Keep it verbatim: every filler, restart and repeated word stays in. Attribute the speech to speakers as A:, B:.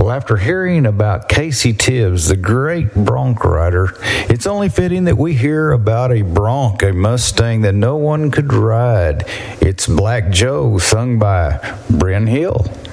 A: Well, after hearing about Casey Tibbs, the great bronc rider, it's only fitting that we hear about a bronc, a Mustang that no one could ride. It's Black Joe, sung by Bryn Hill.